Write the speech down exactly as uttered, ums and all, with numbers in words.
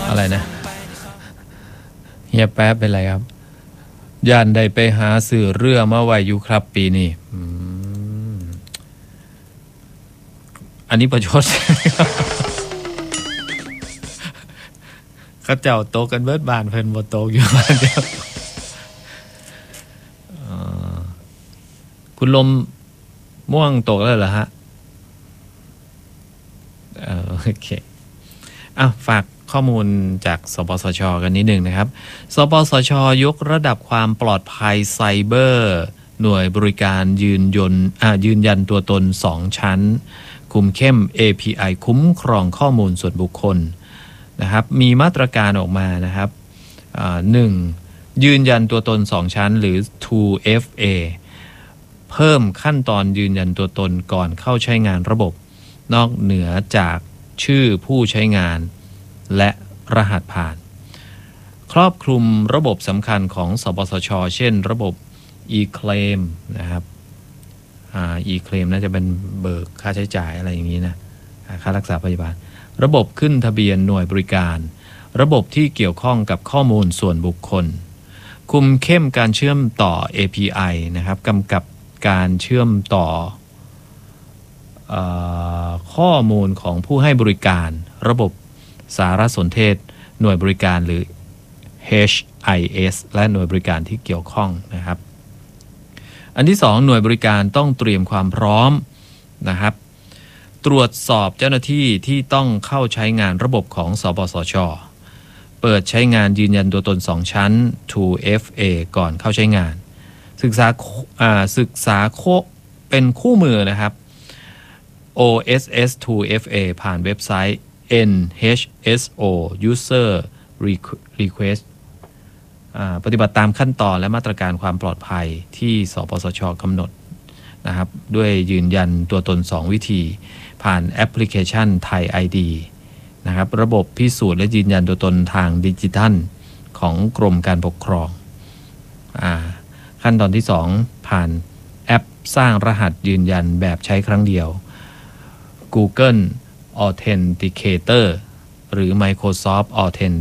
อะไรนะเฮียแป๊บเป็นไรครับย่านได้ไปหาสื่อเรือมาไว้อยู่ครับปีนี้อันนี้ประชด เขาเจ้าโตกันเบิดบานเพิ่นบ่โตอยู่บ้านเดียวคุณลมม่วงตกแล้วเหรอฮะโอเคอ้าวฝากข้อมูลจากสปสช.กันนิดหนึ่งนะครับสปสช.ยกระดับความปลอดภัยไซเบอร์หน่วยบริการยืนยนต์อ่ายืนยันตัวตนสองชั้นคุมเข้ม เอ พี ไอ คุ้มครองข้อมูลส่วนบุคคลนะครับมีมาตรการออกมานะครับหนึ่งยืนยันตัวตนสองชั้นหรือ ทู เอฟ เอ เพิ่มขั้นตอนยืนยันตัวตนก่อนเข้าใช้งานระบบนอกเหนือจากชื่อผู้ใช้งานและรหัสผ่านครอบคลุมระบบสำคัญของสปสช.เช่นระบบ e-claim นะครับอ่า e-claim น่าจะเป็นเบิกค่าใช้จ่ายอะไรอย่างนี้นะค่ารักษาพยาบาลระบบขึ้นทะเบียนหน่วยบริการระบบที่เกี่ยวข้องกับข้อมูลส่วนบุคคลคุมเข้มการเชื่อมต่อ เอ พี ไอ นะครับกำกับการเชื่อมต่อเอ่อข้อมูลของผู้ให้บริการระบบสารสนเทศหน่วยบริการหรือ เอช ไอ เอส และหน่วยบริการที่เกี่ยวข้องนะครับอันที่สองหน่วยบริการต้องเตรียมความพร้อมนะครับตรวจสอบเจ้าหน้าที่ที่ต้องเข้าใช้งานระบบของสปสช.เปิดใช้งานยืนยันตัวตนสองชั้น ทู เอฟ เอ ก่อนเข้าใช้งานศึกษาศึกษาโคเป็นคู่มือนะครับ โอ เอส เอส ทู เอฟ เอ ผ่านเว็บไซต์ เอ็น เอช เอส โอ User Request ปฏิบัติตามขั้นตอนและมาตรการความปลอดภัยที่สปสช.กำหนดนะครับด้วยยืนยันตัวตนสองวิธีผ่านแอปพลิเคชันไทย ไอ ดี นะครับระบบพิสูจน์และยืนยันตัวตนทางดิจิทัลของกรมการปกครองอ่าขั้นตอนที่สองผ่านแอปสร้างรหัสยืนยันแบบใช้ครั้งเดียว Google Authenticator หรือ Microsoft Authenticator